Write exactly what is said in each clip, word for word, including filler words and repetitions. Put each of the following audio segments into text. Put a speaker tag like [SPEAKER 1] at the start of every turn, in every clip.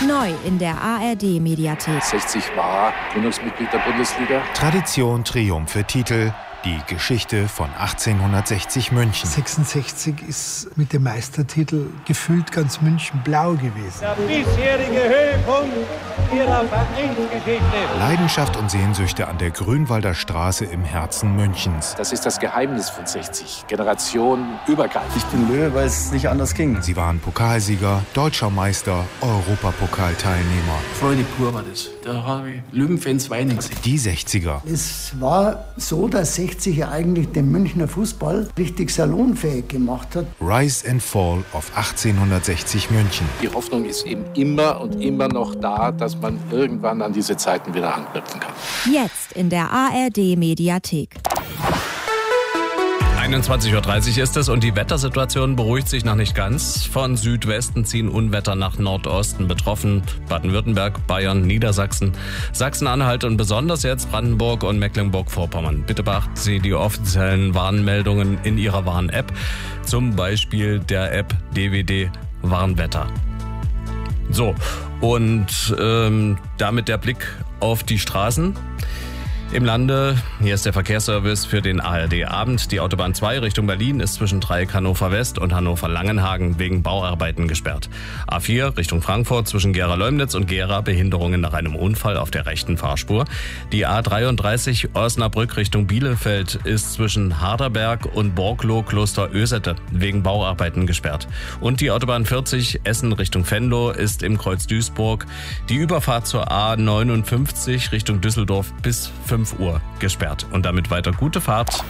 [SPEAKER 1] Neu in der A R D-Mediathek.
[SPEAKER 2] sechzig war Gründungsmitglied der Bundesliga.
[SPEAKER 3] Tradition, Triumphe, Titel. Die Geschichte von achtzehnhundertsechzig München.
[SPEAKER 4] sechsundsechzig ist mit dem Meistertitel gefühlt ganz München blau gewesen.
[SPEAKER 5] Der bisherige Höhepunkt ihrer Vereinsgeschichte.
[SPEAKER 3] Leidenschaft und Sehnsüchte an der Grünwalder Straße im Herzen Münchens.
[SPEAKER 2] Das ist das Geheimnis von sechzig. Generation übergreifend.
[SPEAKER 6] Ich bin Löwe, weil es nicht anders ging.
[SPEAKER 3] Sie waren Pokalsieger, Deutscher Meister, Europapokalteilnehmer.
[SPEAKER 7] Freude pur war das. Da habe ich Löwenfans weinen gesehen.
[SPEAKER 3] Die sechziger.
[SPEAKER 8] Es war so, dass sechzig ja eigentlich den Münchner Fußball richtig salonfähig gemacht hat.
[SPEAKER 3] Rise and Fall of achtzehnhundertsechzig München.
[SPEAKER 2] Die Hoffnung ist eben immer und immer noch da, dass man irgendwann an diese Zeiten wieder anknüpfen kann.
[SPEAKER 1] Jetzt in der A R D-Mediathek.
[SPEAKER 9] einundzwanzig Uhr dreißig ist es und die Wettersituation beruhigt sich noch nicht ganz. Von Südwesten ziehen Unwetter nach Nordosten, betroffen Baden-Württemberg, Bayern, Niedersachsen, Sachsen-Anhalt und besonders jetzt Brandenburg und Mecklenburg-Vorpommern. Bitte beachten Sie die offiziellen Warnmeldungen in Ihrer Warn-App, zum Beispiel der App D W D Warnwetter. So, und ähm, damit der Blick auf die Straßen. Im Lande, hier ist der Verkehrsservice für den A R D-Abend. Die Autobahn zwei Richtung Berlin ist zwischen Dreieck Hannover West und Hannover-Langenhagen wegen Bauarbeiten gesperrt. A vier Richtung Frankfurt zwischen Gera-Leumnitz und Gera Behinderungen nach einem Unfall auf der rechten Fahrspur. Die A dreiunddreißig Osnabrück Richtung Bielefeld ist zwischen Harderberg und Borglo-Kloster-Ösette wegen Bauarbeiten gesperrt. Und die Autobahn vierzig Essen Richtung Venlo ist im Kreuz Duisburg die Überfahrt zur A neunundfünfzig Richtung Düsseldorf bis fünf Uhr gesperrt. Und damit weiter gute Fahrt.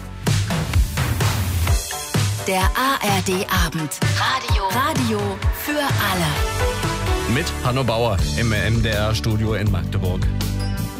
[SPEAKER 10] Der A R D-Abend. Radio. Radio für alle.
[SPEAKER 9] Mit Hanno Bauer im M D R-Studio in Magdeburg.